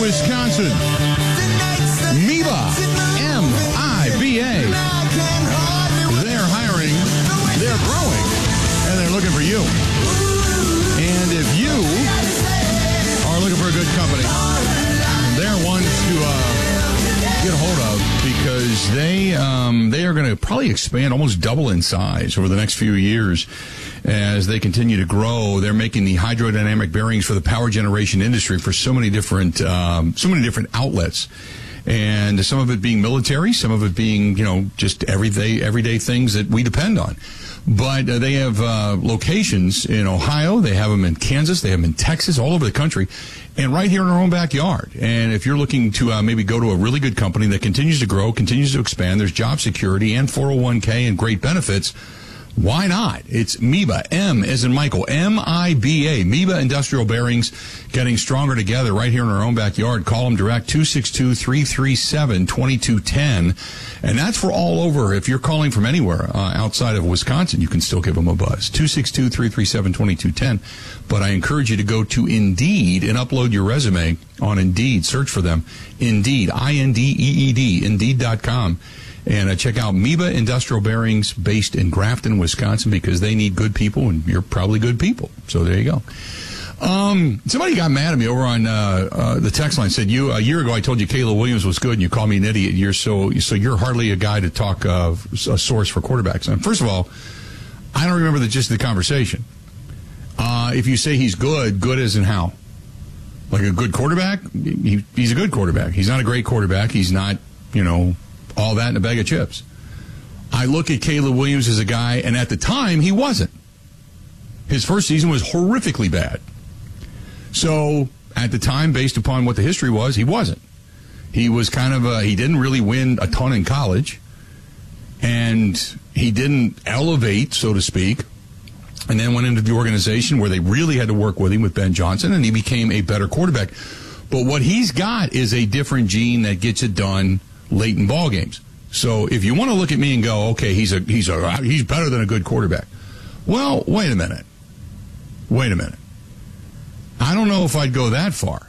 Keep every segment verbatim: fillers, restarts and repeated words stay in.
Wisconsin. Miba, M I B A. They're hiring, they're growing, and they're looking for you. And if you are looking for a good company, they're ones to uh, get a hold of because they um, they are going to probably expand, almost double in size over the next few years as they continue to grow. They're making the hydrodynamic bearings for the power generation industry for so many different um, so many different outlets. And some of it being military, some of it being, you know, just everyday everyday things that we depend on. But uh, they have uh, locations in Ohio, they have them in Kansas, they have them in Texas, all over the country, and right here in our own backyard. And if you're looking to uh, maybe go to a really good company that continues to grow, continues to expand, there's job security and four oh one k and great benefits, why not? It's Miba, M as in Michael, M I B A, Miba Industrial Bearings, getting stronger together right here in our own backyard. Call them direct, two six two, three three seven, two two one zero. And that's for all over. If you're calling from anywhere uh, outside of Wisconsin, you can still give them a buzz, two six two, three three seven, two two one zero. But I encourage you to go to Indeed and upload your resume on Indeed. Search for them, Indeed, I N D E E D, Indeed dot com. And uh, check out Miba Industrial Bearings based in Grafton, Wisconsin, because they need good people, and you're probably good people. So there you go. Um, somebody got mad at me over on uh, uh, the text line. Said, "You a year ago I told you Caleb Williams was good, and you called me an idiot. You're so so you're hardly a guy to talk uh, a source for quarterbacks." And first of all, I don't remember the gist of the conversation. Uh, if you say he's good, good as in how? Like a good quarterback? He, he's a good quarterback. He's not a great quarterback. He's not, you know, all that in a bag of chips. I look at Caleb Williams as a guy, and at the time, he wasn't. His first season was horrifically bad. So, at the time, based upon what the history was, he wasn't. He was kind of a, he didn't really win a ton in college, and he didn't elevate, so to speak, and then went into the organization where they really had to work with him with Ben Johnson, and he became a better quarterback. But what he's got is a different gene that gets it done late in ball games. So if you want to look at me and go, okay, he's a he's a he's better than a good quarterback. Well, wait a minute. Wait a minute. I don't know if I'd go that far.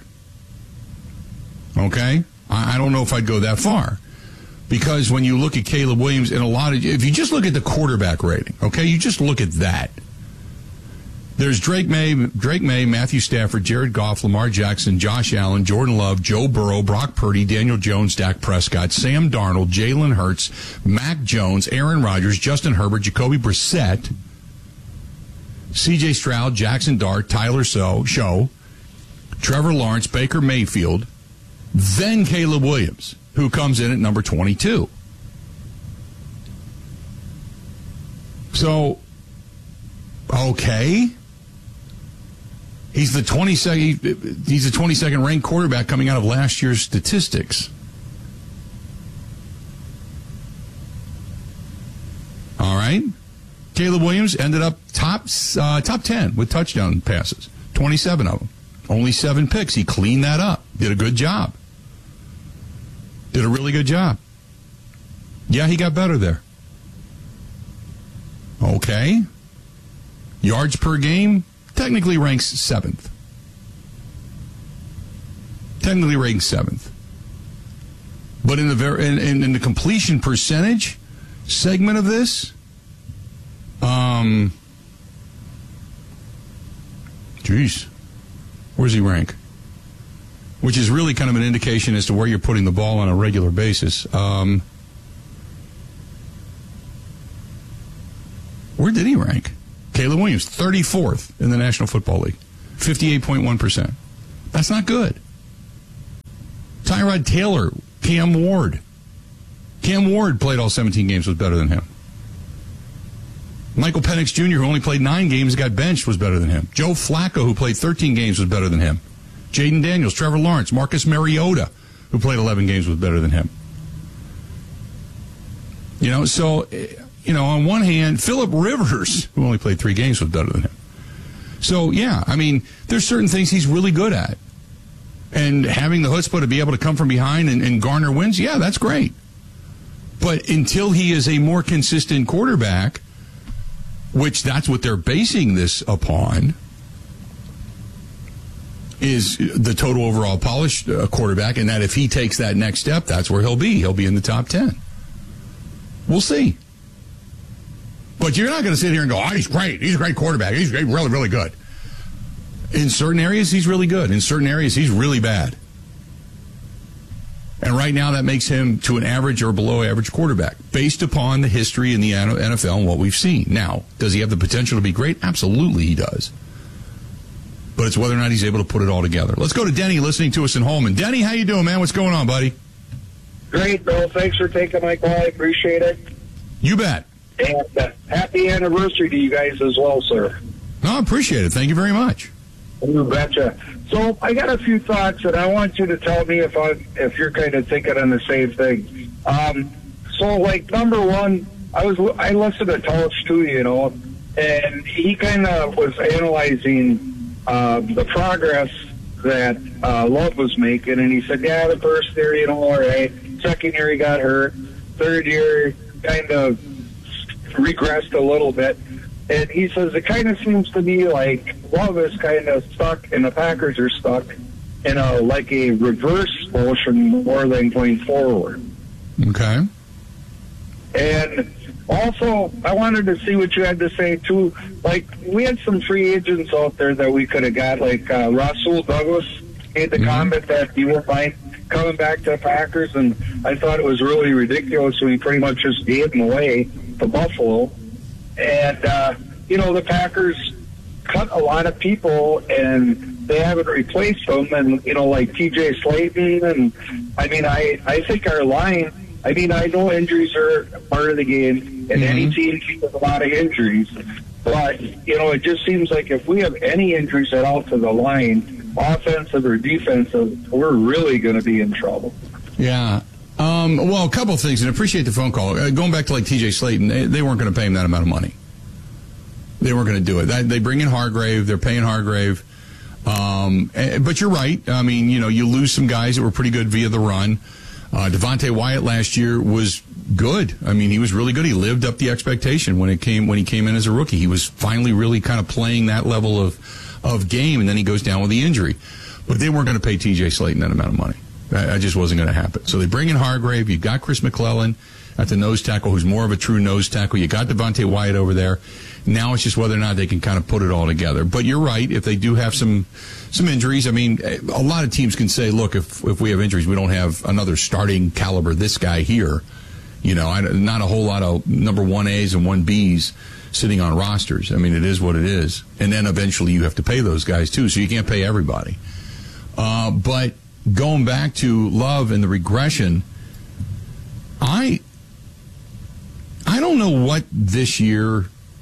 Okay? I, I don't know if I'd go that far. Because when you look at Caleb Williams in a lot of, if you just look at the quarterback rating, okay, you just look at that. There's Drake May, Drake May, Matthew Stafford, Jared Goff, Lamar Jackson, Josh Allen, Jordan Love, Joe Burrow, Brock Purdy, Daniel Jones, Dak Prescott, Sam Darnold, Jalen Hurts, Mac Jones, Aaron Rodgers, Justin Herbert, Jacoby Brissett, C J Stroud, Jackson Dart, Tyler So, Show, Trevor Lawrence, Baker Mayfield, then Caleb Williams, who comes in at number twenty-two. So, okay. He's the twenty-second. He's the twenty-second ranked quarterback coming out of last year's statistics. All right, Caleb Williams ended up top uh, top ten with touchdown passes, twenty-seven of them, only seven picks. He cleaned that up. Did a good job. Did a really good job. Yeah, he got better there. Okay. Yards per game. Technically ranks seventh. Technically ranks seventh. But in the ver- in, in, in the completion percentage segment of this, um, geez, where's he rank? Which is really kind of an indication as to where you're putting the ball on a regular basis. Um, where did he rank? Caleb Williams, thirty-fourth in the National Football League, fifty-eight point one percent. That's not good. Tyrod Taylor, Cam Ward. Cam Ward played all seventeen games, was better than him. Michael Penix Junior, who only played nine games, got benched, was better than him. Joe Flacco, who played thirteen games, was better than him. Jaden Daniels, Trevor Lawrence, Marcus Mariota, who played eleven games, was better than him. You know, so... You know, on one hand, Phillip Rivers, who only played three games, was better than him. So, yeah, I mean, there's certain things he's really good at. And having the chutzpah to be able to come from behind and, and garner wins, yeah, that's great. But until he is a more consistent quarterback, which that's what they're basing this upon, is the total overall polished uh, quarterback, and that if he takes that next step, that's where he'll be. He'll be in the top ten. We'll see. But you're not going to sit here and go, oh, he's great. He's a great quarterback. He's great, really, really good. In certain areas, he's really good. In certain areas, he's really bad. And right now, that makes him to an average or below average quarterback, based upon the history in the N F L and what we've seen. Now, does he have the potential to be great? Absolutely he does. But it's whether or not he's able to put it all together. Let's go to Denny listening to us in Holman. Denny, how you doing, man? What's going on, buddy? Great, Bill. Thanks for taking my call. I appreciate it. You bet. And uh, happy anniversary to you guys as well, sir. No, I appreciate it. Thank you very much. You betcha. So I got a few thoughts, and I want you to tell me if I if you're kind of thinking on the same thing. Um, so, like, number one, I was I listened to Tulch too, you know, and he kind of was analyzing uh, the progress that uh, Love was making, and he said, yeah, the first year, you know, all right. Second year, he got hurt. Third year, kind of regressed a little bit. And he says it kind of seems to me like Love is kind of stuck, and the Packers are stuck in a like a reverse motion more than going forward. Okay. And also, I wanted to see what you had to say too. Like, we had some free agents out there that we could have got, like uh, Rasul Douglas made the mm-hmm. comment that he won't mind coming back to the Packers, and I thought it was really ridiculous. So he pretty much just gave him away to Buffalo. And, uh, you know, the Packers cut a lot of people, and they haven't replaced them. And, you know, like T J Slayton. And, I mean, I, I think our line, I mean, I know injuries are part of the game, and mm-hmm. any team has a lot of injuries. But, you know, it just seems like if we have any injuries at all to the line, offensive or defensive, we're really going to be in trouble. Yeah. Um, well, a couple of things, and I appreciate the phone call. Uh, going back to, like, T J Slayton, they, they weren't going to pay him that amount of money. They weren't going to do it. That, they bring in Hargrave. They're paying Hargrave. Um, but you're right. I mean, you know, you lose some guys that were pretty good via the run. Uh, Devontae Wyatt last year was good. I mean, he was really good. He lived up the expectation when it came when he came in as a rookie. He was finally really kind of playing that level of of game, and then he goes down with the injury. But they weren't going to pay T J Slayton that amount of money. That just wasn't going to happen. So they bring in Hargrave. You've got Chris McClellan at the nose tackle, who's more of a true nose tackle. You got Devontae Wyatt over there. Now it's just whether or not they can kind of put it all together. But you're right. If they do have some some injuries, I mean, a lot of teams can say, look, if if we have injuries, we don't have another starting caliber this guy here. You know, I, not a whole lot of number one A's and one B's sitting on rosters. I mean, it is what it is. And then eventually you have to pay those guys, too, so you can't pay everybody. Uh, but going back to Love and the regression, I I don't know what this year.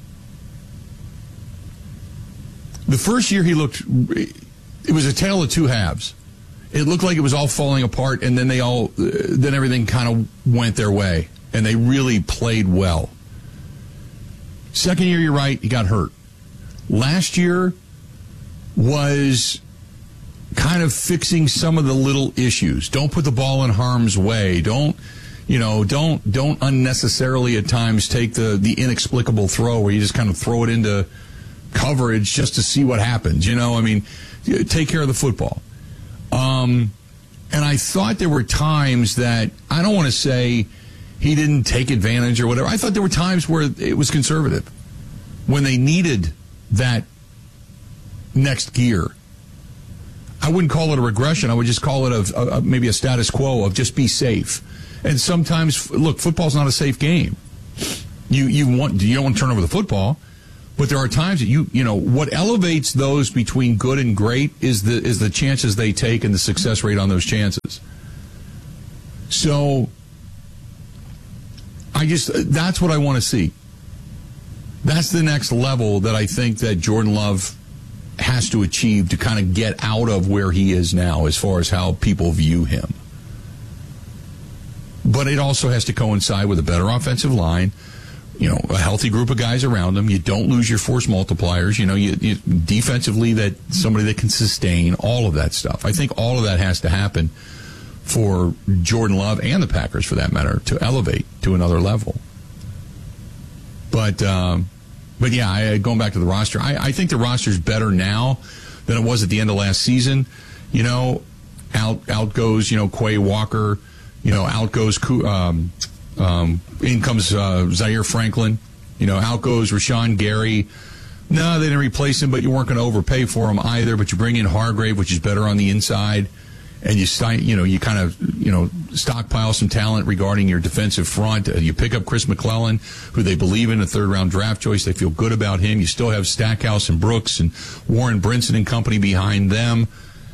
The first year he looked, it was a tale of two halves. It looked like it was all falling apart, and then they all, then everything kind of went their way, and they really played well. Second year, you're right, he got hurt. Last year was kind of fixing some of the little issues. Don't put the ball in harm's way. Don't, you know, don't don't unnecessarily at times take the the inexplicable throw where you just kind of throw it into coverage just to see what happens. You know, I mean, take care of the football. Um, and I thought there were times that, I don't want to say he didn't take advantage or whatever. I thought there were times where it was conservative, when they needed that next gear. I wouldn't call it a regression. I would just call it a, a, maybe a status quo of just be safe. And sometimes, look, football's not a safe game. You you want you don't want to turn over the football. But there are times that you, you know, what elevates those between good and great is the is the chances they take and the success rate on those chances. So, I just, that's what I want to see. That's the next level that I think that Jordan Love has to achieve to kind of get out of where he is now as far as how people view him. But it also has to coincide with a better offensive line, you know, a healthy group of guys around them. You don't lose your force multipliers. You know, you, you defensively, that somebody that can sustain all of that stuff. I think all of that has to happen for Jordan Love and the Packers, for that matter, to elevate to another level. But, um, but yeah, I, going back to the roster, I, I think the roster's better now than it was at the end of last season. You know, out out goes, you know, Quay Walker. You know, out goes, um, um, in comes uh, Zaire Franklin. You know, out goes Rashawn Gary. No, they didn't replace him, but you weren't going to overpay for him either. But you bring in Hargrave, which is better on the inside, and you st- you know you kind of you know stockpile some talent regarding your defensive front. Uh, you pick up Chris McClellan, who they believe in, a third round draft choice. They feel good about him. You still have Stackhouse and Brooks and Warren Brinson and company behind them.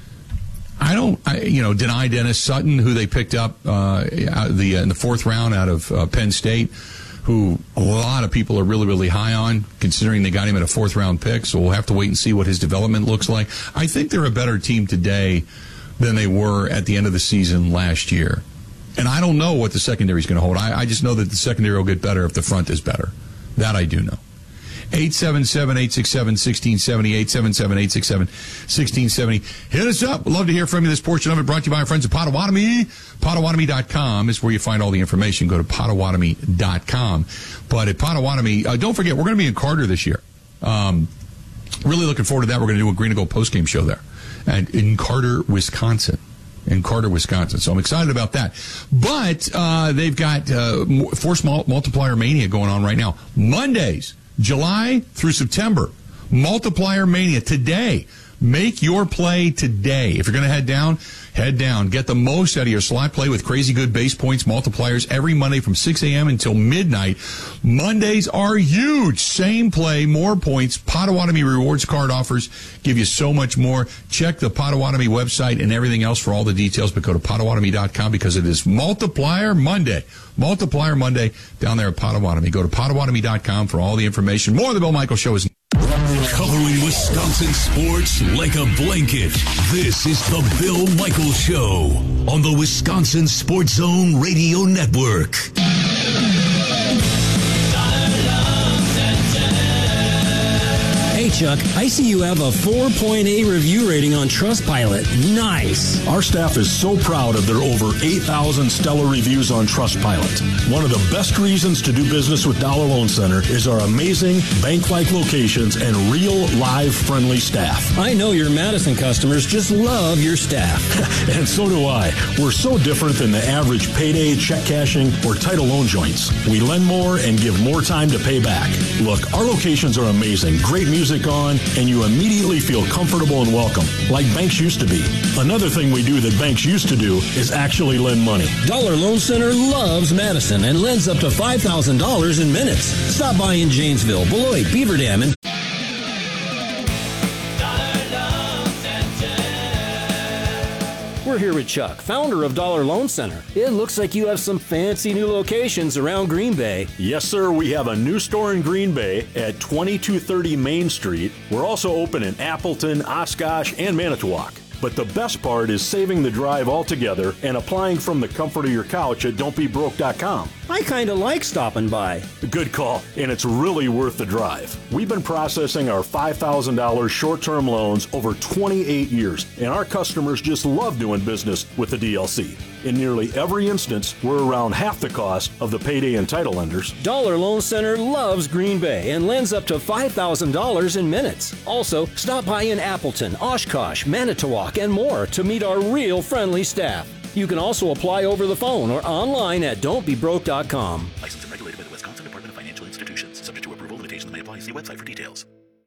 I don't, I, you know, deny Dennis Sutton, who they picked up uh, the uh, in the fourth round out of uh, Penn State, who a lot of people are really, really high on, considering they got him at a fourth-round pick. So we'll have to wait and see what his development looks like. I think they're a better team today than they were at the end of the season last year. And I don't know what the secondary is going to hold. I, I just know that the secondary will get better if the front is better. That I do know. eight seven seven, eight six seven, one six seven zero, eight seven seven, eight six seven, one six seven zero. Hit us up. We'd love to hear from you. This portion of it brought to you by our friends at Potawatomi. Potawatomi dot com is where you find all the information. Go to Potawatomi dot com. But at Potawatomi, uh, don't forget, we're going to be in Carter this year. Um, really looking forward to that. We're going to do a Green and Gold postgame show there and in Carter, Wisconsin. In Carter, Wisconsin. So I'm excited about that. But uh, they've got uh, Force Multiplier Mania going on right now. Mondays, July through September. Multiplier Mania today. Make your play today. If you're going to head down, head down. Get the most out of your slot play with crazy good base points multipliers every Monday from six a.m. until midnight. Mondays are huge. Same play, more points. Potawatomi rewards card offers give you so much more. Check the Potawatomi website and everything else for all the details, but go to Potawatomi dot com because it is Multiplier Monday. Multiplier Monday down there at Potawatomi. Go to Potawatomi dot com for all the information. More of the Bill Michaels Show is covering Wisconsin sports like a blanket. This is the Bill Michaels Show on the Wisconsin Sports Zone Radio Network. Hey, Chuck, I see you have a four point eight review rating on Trustpilot. Nice. Our staff is so proud of their over eight thousand stellar reviews on Trustpilot. One of the best reasons to do business with Dollar Loan Center is our amazing bank-like locations and real, live, friendly staff. I know your Madison customers just love your staff. And so do I. We're so different than the average payday, check cashing, or title loan joints. We lend more and give more time to pay back. Look, our locations are amazing. Great music on, and you immediately feel comfortable and welcome, like banks used to be. Another thing we do that banks used to do is actually lend money. Dollar Loan Center loves Madison and lends up to five thousand dollars in minutes. Stop by in Janesville, Beloit, Beaver Dam, and we're here with Chuck, founder of Dollar Loan Center. It looks like you have some fancy new locations around Green Bay. Yes, sir. We have a new store in Green Bay at twenty-two thirty Main Street. We're also open in Appleton, Oshkosh, and Manitowoc. But the best part is saving the drive altogether and applying from the comfort of your couch at don't be broke dot com. I kind of like stopping by. Good call, and it's really worth the drive. We've been processing our five thousand dollars short-term loans over twenty-eight years, and our customers just love doing business with the D L C. In nearly every instance, we're around half the cost of the payday and title lenders. Dollar Loan Center loves Green Bay and lends up to five thousand dollars in minutes. Also, stop by in Appleton, Oshkosh, Manitowoc, and more to meet our real friendly staff. You can also apply over the phone or online at don't be broke dot com. Licensed and regulated by the Wisconsin Department of Financial Institutions. Subject to approval, limitations may apply. See website for details.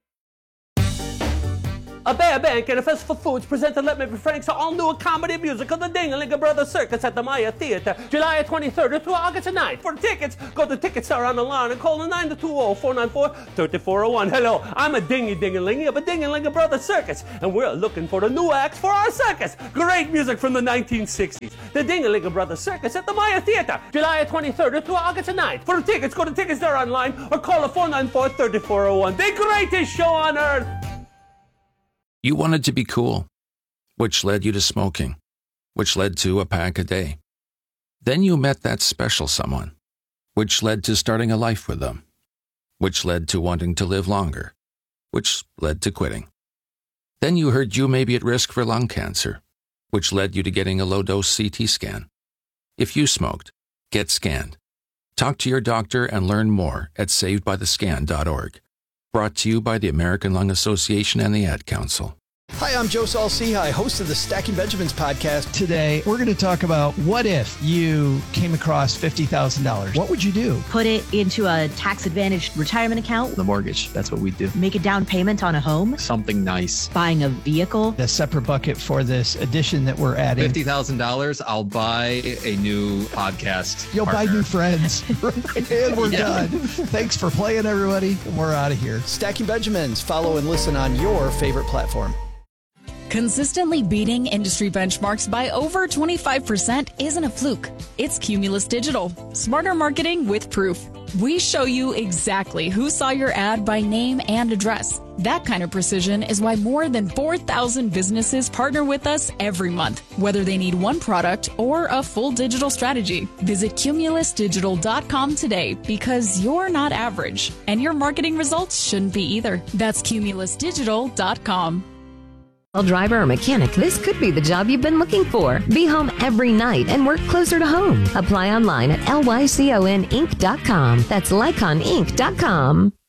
A Bear Bank and a Fest for Foods presented Let Me Be Frank's all-new comedy musical, The Ding-a-Ling Brothers Circus at the Maya Theater, July twenty-third through August ninth. For tickets, go to Ticketstar on the line and call the nine two zero, four nine four, three four zero one. Hello, I'm a dingy-ding-a-lingy of a Ding-a-Ling Brothers Circus, and we're looking for the new acts for our circus. Great music from the nineteen sixties. The Ding-a-Ling Brothers Circus at the Maya Theater, July twenty-third through August ninth. For tickets, go to Ticketstar online or call the four nine four, three four zero one. The greatest show on earth. You wanted to be cool, which led you to smoking, which led to a pack a day. Then you met that special someone, which led to starting a life with them, which led to wanting to live longer, which led to quitting. Then you heard you may be at risk for lung cancer, which led you to getting a low-dose C T scan. If you smoked, get scanned. Talk to your doctor and learn more at saved by the scan dot org. Brought to you by the American Lung Association and the Ad Council. Hi, I'm Joe Saul-Sehy, host of the Stacking Benjamins podcast. Today, we're going to talk about what if you came across fifty thousand dollars? What would you do? Put it into a tax-advantaged retirement account. The mortgage, that's what we do. Make a down payment on a home. Something nice. Buying a vehicle. A separate bucket for this addition that we're adding. fifty thousand dollars, I'll buy a new podcast You'll partner. buy new friends. And we're Yeah. done. Thanks for playing, everybody. We're out of here. Stacking Benjamins. Follow and listen on your favorite platform. Consistently beating industry benchmarks by over twenty-five percent isn't a fluke. It's Cumulus Digital. Smarter marketing with proof. We show you exactly who saw your ad by name and address. That kind of precision is why more than four thousand businesses partner with us every month, whether they need one product or a full digital strategy. Visit cumulus digital dot com today because you're not average, and your marketing results shouldn't be either. That's cumulus digital dot com. Driver or mechanic, this could be the job you've been looking for. Be home every night and work closer to home. Apply online at L Y C O N Inc dot com. That's Lycon Inc dot com.